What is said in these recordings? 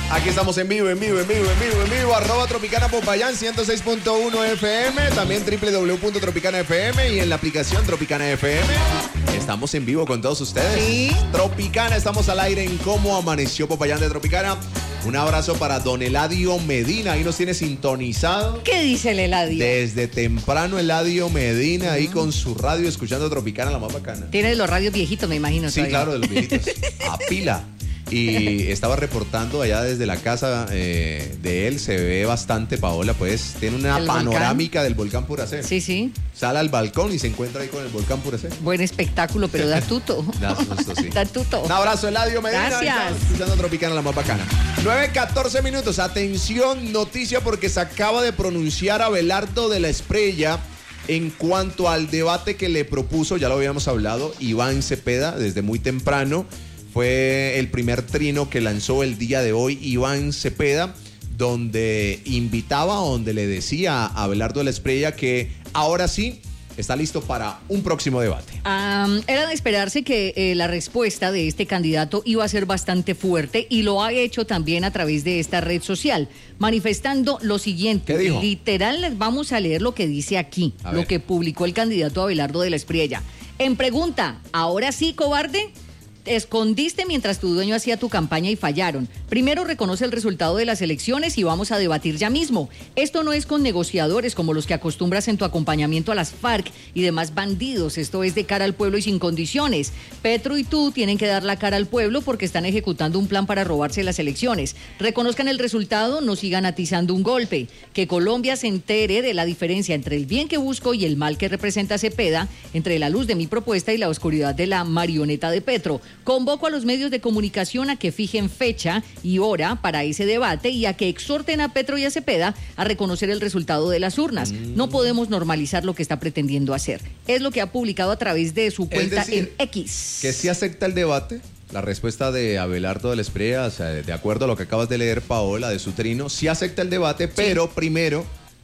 Aquí estamos en vivo, arroba Tropicana Popayán 106.1 FM, también www.tropicana FM y en la aplicación Tropicana FM. Estamos en vivo con todos ustedes. Sí. Tropicana, estamos al aire en Cómo Amaneció Popayán de Tropicana. Un abrazo para don Eladio Medina, ahí nos tiene sintonizado. ¿Qué dice el Eladio? Desde temprano Eladio Medina, ahí con su radio escuchando Tropicana, la más bacana. Tiene los radios viejitos, me imagino. Sí, todavía. claro, de los viejitos. A pila. Y estaba reportando allá desde la casa de él, se ve bastante, Paola, pues tiene una ¿El panorámica del volcán Puracé. Sí, sí. Sale al balcón y se encuentra ahí con el volcán Puracé. Buen espectáculo, pero da tuto. Da susto, sí. Da tuto. Un abrazo, Eladio Medina. Gracias. Estamos escuchando Tropicana, la más bacana. 9:14 minutos. Atención, noticia porque se acaba de pronunciar Abelardo de la Espriella en cuanto al debate que le propuso, ya lo habíamos hablado, Iván Cepeda desde muy temprano. Fue el primer trino que lanzó el día de hoy Iván Cepeda, donde invitaba, donde le decía a Abelardo de la Espriella que ahora sí está listo para un próximo debate. Era de esperarse que la respuesta de este candidato iba a ser bastante fuerte y lo ha hecho también a través de esta red social, manifestando lo siguiente. ¿Qué dijo? Literal, les vamos a leer lo que dice aquí, A lo ver. que publicó el candidato Abelardo de la Espriella. En pregunta, ¿ahora sí, cobarde? Te escondiste mientras tu dueño hacía tu campaña y fallaron. Primero reconoce el resultado de las elecciones y vamos a debatir ya mismo. Esto no es con negociadores como los que acostumbras en tu acompañamiento a las FARC y demás bandidos. Esto es de cara al pueblo y sin condiciones. Petro y tú tienen que dar la cara al pueblo porque están ejecutando un plan para robarse las elecciones. Reconozcan el resultado, no sigan atizando un golpe. Que Colombia se entere de la diferencia entre el bien que busco y el mal que representa Cepeda, entre la luz de mi propuesta y la oscuridad de la marioneta de Petro. Convoco a los medios de comunicación a que fijen fecha y hora para ese debate y a que exhorten a Petro y a Cepeda a reconocer el resultado de las urnas. No podemos normalizar lo que está pretendiendo hacer. Es lo que ha publicado a través de su cuenta decir, en X. ¿Que sí acepta el debate? La respuesta de Abelardo de la Espriella, o sea, de acuerdo a lo que acabas de leer, Paola, de su trino, sí acepta el debate, pero primero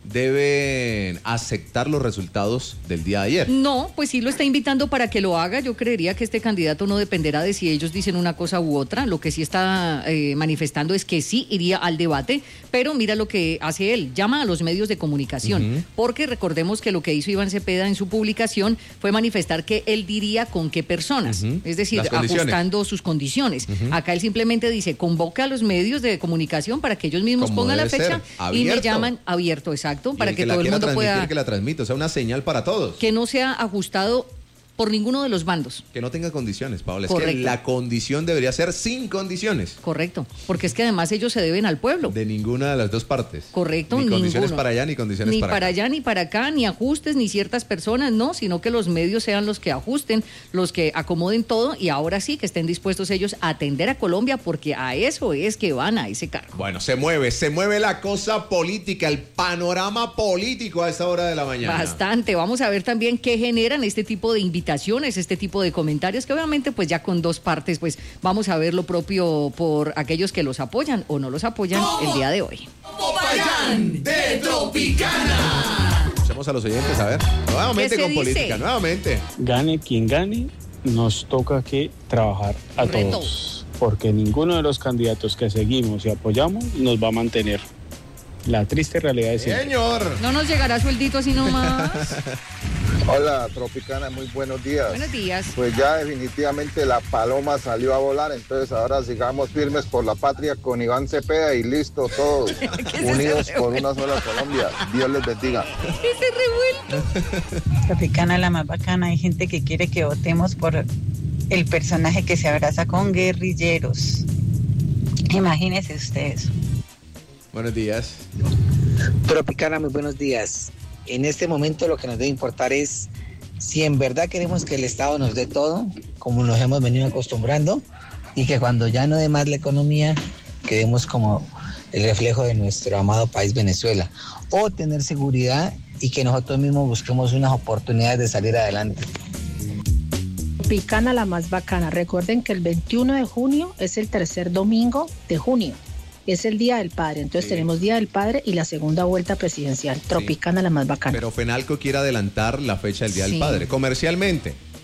deben aceptar los resultados del día de ayer. No, pues sí lo está invitando para que lo haga. Yo creería que este candidato no dependerá de si ellos dicen una cosa u otra. Lo que sí está manifestando es que sí iría al debate, pero mira lo que hace él. Llama a los medios de comunicación, porque recordemos que lo que hizo Iván Cepeda en su publicación fue manifestar que él diría con qué personas, es decir, ajustando sus condiciones. Acá él simplemente dice, convoca a los medios de comunicación para que ellos mismos Como pongan la debe fecha ser, y me abierto. llaman abierto, exacto, para que todo el mundo pueda... Que la transmita, o sea, una señal para todos. Que no sea ajustado por ninguno de los bandos. Que no tenga condiciones, Paola. Es Correcto. que la condición debería ser sin condiciones. Correcto, porque es que además ellos se deben al pueblo. De ninguna de las dos partes. Correcto, Ni condiciones ninguno. para allá, ni condiciones Ni para para acá. allá, ni para acá, ni ajustes, ni ciertas personas, no, sino que los medios sean los que ajusten, los que acomoden todo y ahora sí que estén dispuestos ellos a atender a Colombia porque a eso es que van a ese cargo. Bueno, se mueve la cosa política, el panorama político a esta hora de la mañana. Bastante. Vamos a ver también qué generan este tipo de invitaciones, este tipo de comentarios, que obviamente pues ya con dos partes pues vamos a ver lo propio por aquellos que los apoyan o no los apoyan el día de hoy. Popayán de Tropicana. Escuchemos a los oyentes, a ver. Nuevamente ¿Qué se con dice? política, nuevamente. Gane quien gane, nos toca que trabajar a Reto. todos, porque ninguno de los candidatos que seguimos y apoyamos nos va a mantener. La triste realidad es esa. Señor. No nos llegará sueldito así nomás. Hola, Tropicana, muy buenos días. Buenos días. Pues ya definitivamente la paloma salió a volar, entonces ahora sigamos firmes por la patria con Iván Cepeda y listo todos, unidos por una sola Colombia. Dios les bendiga. Ese revuelto. Tropicana, la más bacana. Hay gente que quiere que votemos por el personaje que se abraza con guerrilleros. Imagínense ustedes. Buenos días. Tropicana, muy buenos días. En este momento lo que nos debe importar es si en verdad queremos que el Estado nos dé todo, como nos hemos venido acostumbrando, y que cuando ya no dé más la economía, quedemos como el reflejo de nuestro amado país Venezuela, o tener seguridad y que nosotros mismos busquemos unas oportunidades de salir adelante. Tropicana, la más bacana. Recuerden que el 21 de junio es el tercer domingo de junio. Es el Día del Padre, entonces tenemos Día del Padre y la segunda vuelta presidencial. Tropicana, la más bacana. Pero Fenalco quiere adelantar la fecha del Día del Padre, comercialmente.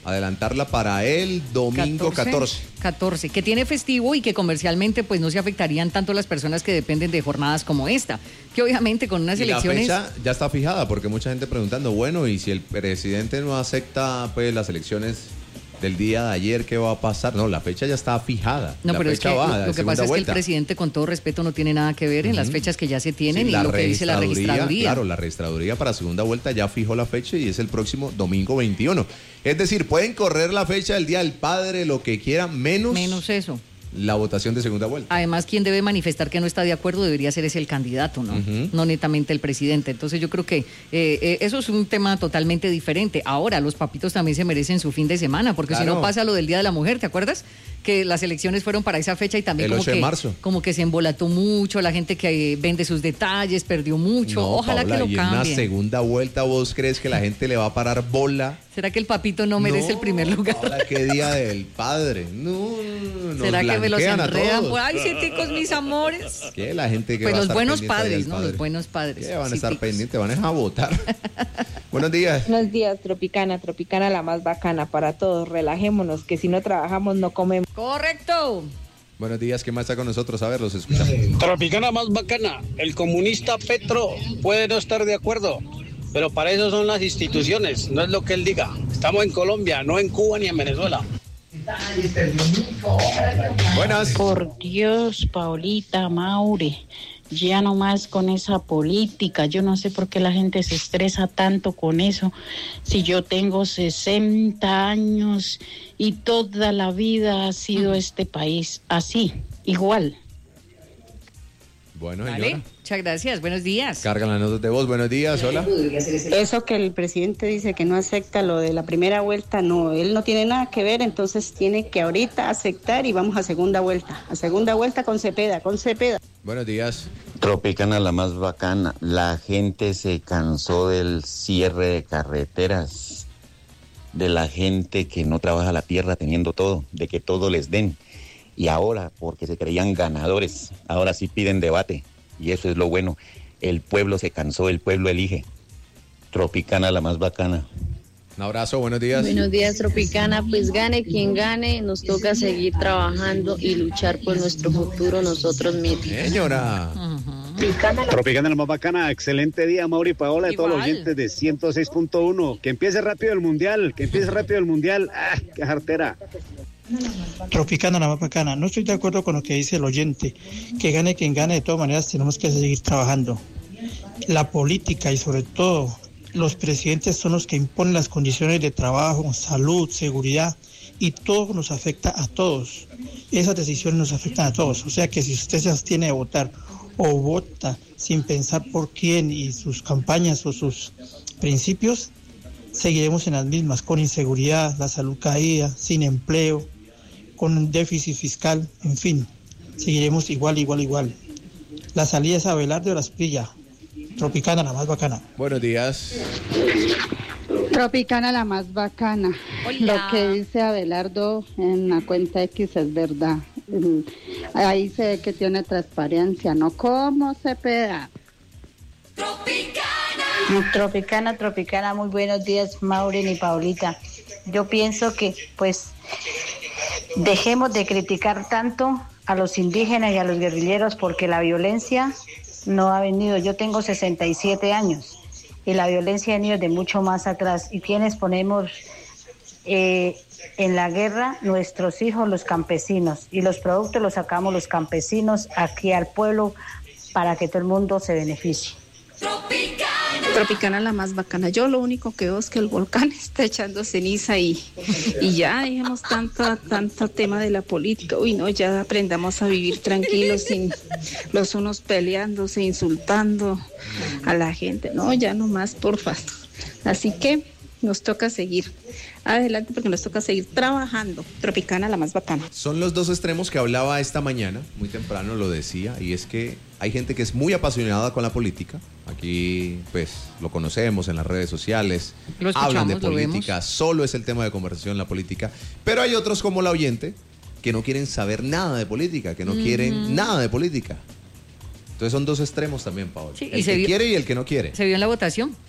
adelantarla para el domingo 14. Que tiene festivo y que comercialmente pues no se afectarían tanto las personas que dependen de jornadas como esta, que obviamente con unas elecciones... La fecha ya está fijada, porque mucha gente preguntando, bueno, y si el presidente no acepta pues las elecciones del día de ayer, ¿qué va a pasar? No, la fecha ya está fijada. No, la pero fecha es que va, lo que pasa es que el presidente, con todo respeto, no tiene nada que ver en las fechas que ya se tienen y lo que dice la registraduría. Claro, la registraduría para segunda vuelta ya fijó la fecha y es el próximo domingo 21. Es decir, pueden correr la fecha del Día del Padre, lo que quieran, menos eso. La votación de segunda vuelta. Además, quien debe manifestar que no está de acuerdo debería ser ese el candidato, ¿no? No netamente el presidente. Entonces yo creo que eso es un tema totalmente diferente. Ahora, los papitos también se merecen su fin de semana, porque si no pasa lo del Día de la Mujer, ¿te acuerdas? Que las elecciones fueron para esa fecha y también el 8 de marzo. Como que se embolató mucho, la gente que vende sus detalles perdió mucho. No, ojalá Paula, que lo y cambien. en una segunda vuelta, ¿vos crees que la gente le va a parar bola? ¿Será que el papito no merece el primer lugar? Ahora, ¿qué Día del Padre? No, ¿será que me los enredan? Ay, científicos, mis amores. ¿Qué? La gente que pues va a los estar buenos padres, ¿no? padre. Los buenos padres. ¿Qué van a estar pendientes? Van a votar. Buenos días. Buenos días, Tropicana la más bacana para todos. Relajémonos, que si no trabajamos no comemos. Correcto. Buenos días, ¿qué más está con nosotros? A ver, los escuchamos. Tropicana más bacana. El comunista Petro puede no estar de acuerdo, pero para eso son las instituciones, no es lo que él diga. Estamos en Colombia, no en Cuba ni en Venezuela. Buenas. Por Dios, Paulita, Maure, ya no más con esa política. Yo no sé por qué la gente se estresa tanto con eso. Si yo tengo 60 años y toda la vida ha sido este país así, igual. Bueno, vale. señora. Muchas gracias, buenos días. Cargan las notas de voz, buenos días, hola. Eso que el presidente dice que no acepta lo de la primera vuelta, no, él no tiene nada que ver, entonces tiene que ahorita aceptar y vamos a segunda vuelta con Cepeda. Buenos días. Tropicana la más bacana, la gente se cansó del cierre de carreteras, de la gente que no trabaja la tierra teniendo todo, de que todo les den. Y ahora, porque se creían ganadores, ahora sí piden debate. Y eso es lo bueno. El pueblo se cansó, el pueblo elige. Tropicana la más bacana. Un abrazo, buenos días. Buenos días, Tropicana. Pues gane quien gane, nos toca seguir trabajando y luchar por nuestro futuro nosotros mismos. Señora. Tropicana la más bacana, excelente día, Mauri y Paola, de todos los oyentes de 106.1. Que empiece rápido el mundial, ¡Ah, qué jartera! Tropicana la más bacana. No estoy de acuerdo con lo que dice el oyente. Que gane quien gane, de todas maneras tenemos que seguir trabajando. La política y sobre todo los presidentes son los que imponen las condiciones de trabajo, salud, seguridad, y todo nos afecta a todos. Esas decisiones nos afectan a todos. O sea que si usted se abstiene de votar o vota sin pensar por quién y sus campañas o sus principios, seguiremos en las mismas, con inseguridad, la salud caída, sin empleo, con un déficit fiscal, en fin, seguiremos igual. La salida es Abelardo Asprilla. Tropicana la más bacana. Buenos días. Tropicana la más bacana. Hola. Lo que dice Abelardo en la cuenta X es verdad. Ahí se ve que tiene transparencia, ¿no? ¿Cómo se pega? Tropicana, muy buenos días, Maureen y Paulita. Yo pienso que, pues, dejemos de criticar tanto a los indígenas y a los guerrilleros porque la violencia no ha venido. Yo tengo 67 años y la violencia ha venido de mucho más atrás. ¿Y quienes ponemos en la guerra? Nuestros hijos, los campesinos. Y los productos los sacamos los campesinos aquí al pueblo para que todo el mundo se beneficie. Tropicana la más bacana. Yo lo único que veo es que el volcán está echando ceniza y ya dejemos tanto tema de la política. Uy, no, ya aprendamos a vivir tranquilos sin los unos peleándose, insultando a la gente. No, ya no más, porfa. Así que nos toca seguir adelante porque nos toca seguir trabajando. Tropicana la más bacana. Son los dos extremos que hablaba esta mañana, muy temprano lo decía, y es que hay gente que es muy apasionada con la política. Aquí, pues, lo conocemos en las redes sociales, hablan de política, solo es el tema de conversación la política, pero hay otros como la oyente que no quieren saber nada de política, que no quieren nada de política. Entonces son dos extremos también, Paola. Sí, el que quiere y el que no quiere. Se vio en la votación.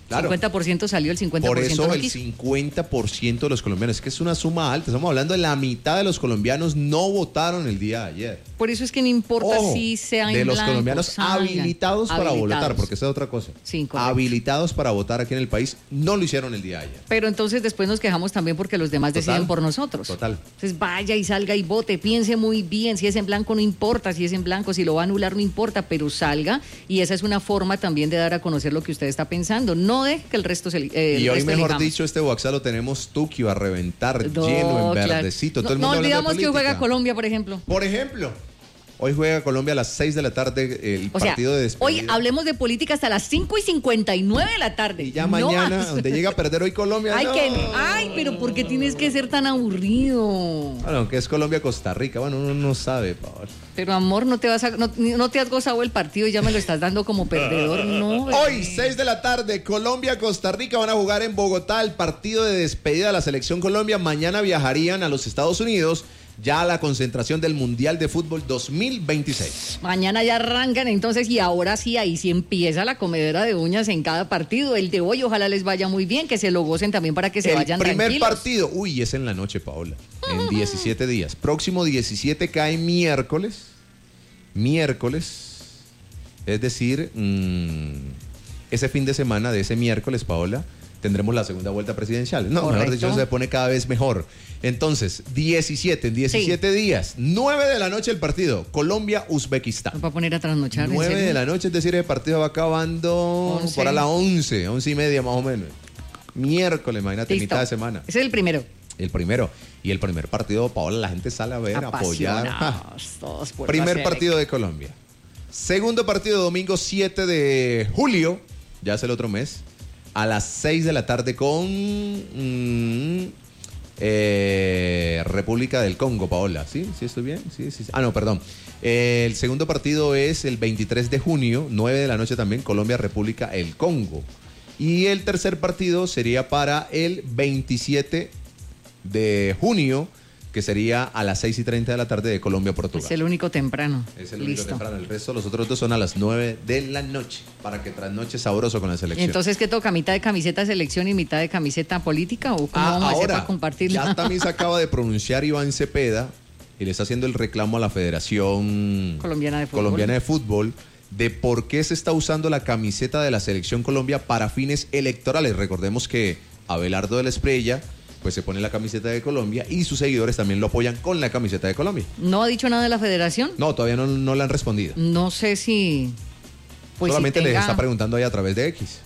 Claro. 50% salió, el 50% Por eso no el quiso. 50% de los colombianos, es que es una suma alta, estamos hablando de la mitad de los colombianos no votaron el día de ayer. Por eso es que no importa Ojo, si sea en de los blanco, colombianos salgan. habilitados para votar, porque esa es otra cosa. Sí, correcto. Habilitados para votar aquí en el país, no lo hicieron el día de ayer. Pero entonces después nos quejamos también porque los demás Total. deciden por nosotros. Total. Entonces vaya y salga y vote, piense muy bien, si es en blanco no importa, si es en blanco, si lo va a anular no importa, pero salga, y esa es una forma también de dar a conocer lo que usted está pensando, no deje que el resto se Y hoy, mejor dicho, este WhatsApp lo tenemos tuquio a reventar, lleno, en verdecito. Todo el mundo no hablando de olvidamos que política. juega Colombia, por ejemplo. Por ejemplo, hoy juega Colombia a las 6 de la tarde el O sea, partido de despedida. hoy hablemos de política hasta las 5:59 de la tarde. Y ya No mañana, más. donde llega a perder hoy Colombia, Ay, no. ay, pero ¿por qué tienes que ser tan aburrido? Bueno, aunque es Colombia-Costa Rica, bueno, uno no sabe, Paola. Pero amor, no te has gozado el partido y ya me lo estás dando como perdedor, no. Hoy, 6 de la tarde, Colombia-Costa Rica van a jugar en Bogotá el partido de despedida de la Selección Colombia. Mañana viajarían a los Estados Unidos ya a la concentración del Mundial de Fútbol 2026. Mañana ya arrancan entonces y ahora sí, ahí sí empieza la comedera de uñas en cada partido. El de hoy ojalá les vaya muy bien, que se lo gocen también para que se vayan El primer tranquilos. partido, es en la noche, Paola, en 17 días. Próximo 17 cae miércoles, es decir, ese fin de semana de ese miércoles, Paola, tendremos la segunda vuelta presidencial. No, mejor dicho, se pone cada vez mejor. Entonces, en 17 días, 9 de la noche el partido, Colombia-Uzbekistán. Va a poner a trasnochar. 9 de la noche, es decir, el partido va acabando 11. por a las 11:30 más o menos. Miércoles, imagínate, Listo. mitad de semana. Ese es el primero. El primero. Y el primer partido, Paola, la gente sale a ver, a apoyar. Todos por Primer la partido de Colombia. Segundo partido, domingo 7 de julio, ya es el otro mes, a las 6 de la tarde con República del Congo, Paola. ¿Sí? ¿Sí estoy bien? Sí. Ah, no, perdón. El segundo partido es el 23 de junio, 9 de la noche también, Colombia-República el Congo. Y el tercer partido sería para el 27 de junio, que sería a las 6:30 de la tarde de Colombia-Portugal. Es el único temprano. Es el único temprano. El resto, los otros dos son a las 9 de la noche, para que trasnoche sabroso con la selección. Entonces, ¿qué toca? ¿Mitad de camiseta de selección y mitad de camiseta política? ¿O cómo vamos a hacer para compartirla? Ya también se acaba de pronunciar Iván Cepeda y le está haciendo el reclamo a la Federación Colombiana de Fútbol de por qué se está usando la camiseta de la Selección Colombia para fines electorales. Recordemos que Abelardo de la Espriella pues se pone la camiseta de Colombia y sus seguidores también lo apoyan con la camiseta de Colombia. ¿No ha dicho nada de la federación? No, todavía no le han respondido. No sé si... Pues solamente si tenga... les está preguntando ahí a través de X.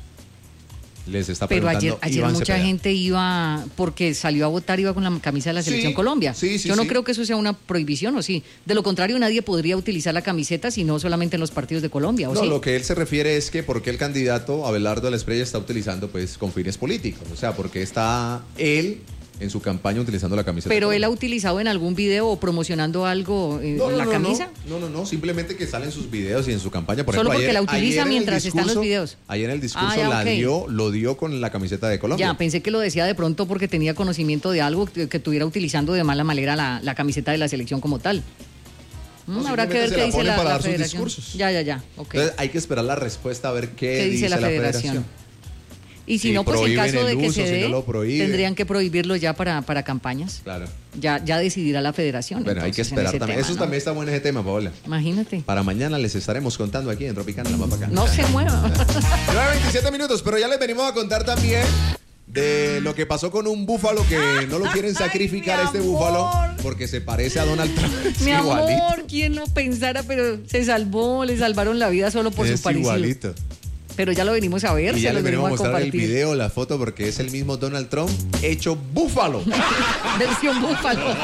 Les está Pero preguntando. ayer Iván mucha Cepeda. gente iba, porque salió a votar, iba con la camisa de la Selección Colombia. Yo no creo que eso sea una prohibición, ¿o sí? De lo contrario, nadie podría utilizar la camiseta, sino solamente en los partidos de Colombia, ¿o No, sí? lo que él se refiere es que porque el candidato Abelardo de la Espriella está utilizando pues con fines políticos. O sea, porque está él en su campaña utilizando la camiseta. Pero de él Colombia. ha utilizado en algún video o promocionando algo la camisa. No, simplemente que salen sus videos y en su campaña. Por Solo ejemplo, porque la utiliza ayer en el mientras están los videos. Ayer en el discurso Ah, ya, ok. lo dio con la camiseta de Colombia. Ya, pensé que lo decía de pronto porque tenía conocimiento de algo que estuviera utilizando de mala manera la camiseta de la selección como tal. Habrá que ver qué dice la dar sus federación. discursos. Ya, ok. Entonces hay que esperar la respuesta a ver qué dice la federación. Y si Sí, no, pues en prohíben caso de el que uso, se si dé, no lo prohíben. tendrían que prohibirlo ya para campañas. Claro. Ya decidirá la federación. Bueno, hay que entonces, en esperar ese también. tema, Eso ¿no? también está bueno ese tema, Paola. Imagínate. Para mañana les estaremos contando aquí en Tropicana, la más bacana. No se mueva. 9:27 minutos, pero ya les venimos a contar también de lo que pasó con un búfalo que no lo quieren sacrificar a este búfalo porque se parece a Donald Trump. Es Mi igualito. amor, quién no pensara, pero se salvó, le salvaron la vida solo por Es su parecido. igualito. Pero ya lo venimos a ver, Y se ya lo les venimos a venimos a mostrar el compartir. video, la foto, porque es el mismo Donald Trump hecho búfalo. Versión búfalo.